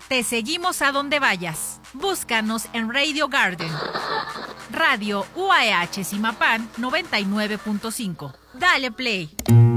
Te seguimos a donde vayas. Búscanos en Radio Garden. Radio UAH Zimapán 99.5. Dale play.